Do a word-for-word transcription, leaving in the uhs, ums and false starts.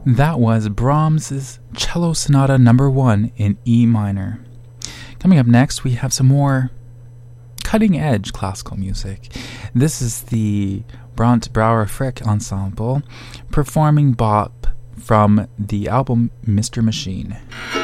That was Brahms's Cello Sonata Number One in E minor. Coming up next, we have some more cutting-edge classical music. This is the Brant Brouwer Frick Ensemble performing Bop from the album Mister Machine.